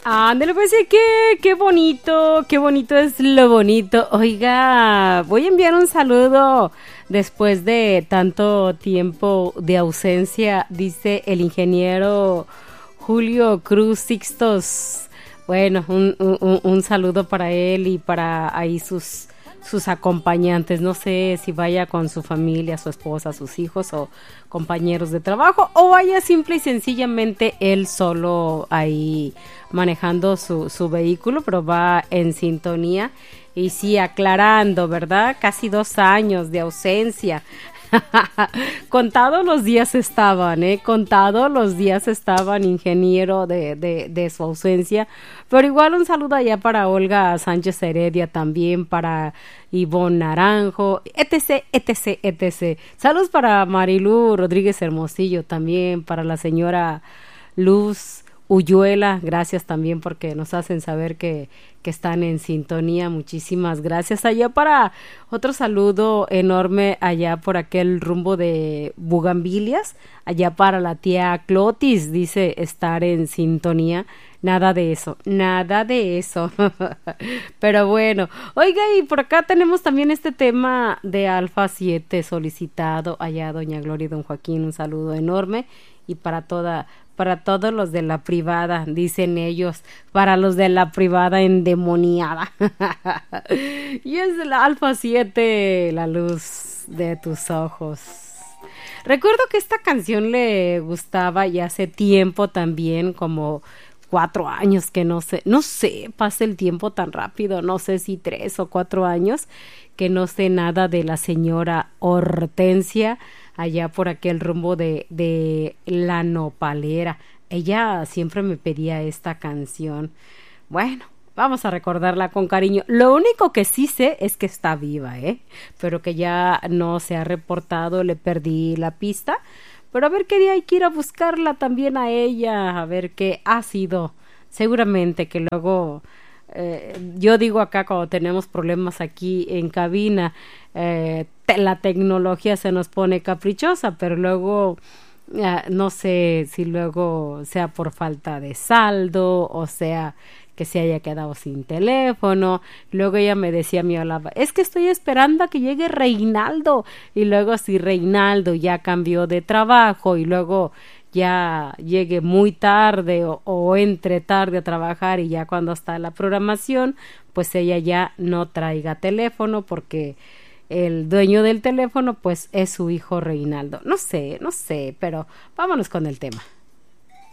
Ándale, pues sí, qué bonito es lo bonito. Oiga, voy a enviar un saludo después de tanto tiempo de ausencia, dice el ingeniero Julio Cruz Sixtos. Bueno, un saludo para él y para ahí sus acompañantes. No sé si vaya con su familia, su esposa, sus hijos o compañeros de trabajo, o vaya simple y sencillamente él solo ahí manejando su vehículo, pero va en sintonía. Y sí, aclarando, ¿verdad? Casi 2 años de ausencia. Contados los días estaban, contados los días estaban, ingeniero, de su ausencia. Pero igual un saludo allá para Olga Sánchez Heredia, también para Ivonne Naranjo, etc, etc, etc. Saludos para Marilu Rodríguez Hermosillo, también para la señora Luz Uyuela, gracias también porque nos hacen saber que están en sintonía. Muchísimas gracias. Allá para otro saludo enorme allá por aquel rumbo de Bugambilias, allá para la tía Clotis, dice estar en sintonía. Nada de eso, nada de eso. Pero bueno, oiga, y por acá tenemos también este tema de Alfa 7 solicitado allá doña Gloria y don Joaquín, un saludo enorme. Y para todos los de la privada, dicen ellos, para los de la privada endemoniada. Y es el Alfa 7, la luz de tus ojos. Recuerdo que esta canción le gustaba ya hace tiempo también, como 4 años, que no sé, pasa el tiempo tan rápido, no sé si 3 o 4 años, que no sé nada de la señora Hortensia, allá por aquel rumbo de La Nopalera. Ella siempre me pedía esta canción. Bueno, vamos a recordarla con cariño. Lo único que sí sé es que está viva, pero que ya no se ha reportado, le perdí la pista. Pero a ver qué día hay que ir a buscarla también a ella, a ver qué ha sido. Seguramente que luego, yo digo acá cuando tenemos problemas aquí en cabina, la tecnología se nos pone caprichosa, pero luego no sé si luego sea por falta de saldo o sea que se haya quedado sin teléfono. Luego ella me decía, me hablaba, es que estoy esperando a que llegue Reinaldo, y luego si Reinaldo ya cambió de trabajo y luego ya llegue muy tarde o entre tarde a trabajar, y ya cuando está la programación pues ella ya no traiga teléfono porque el dueño del teléfono pues es su hijo Reinaldo. No sé, pero vámonos con el tema.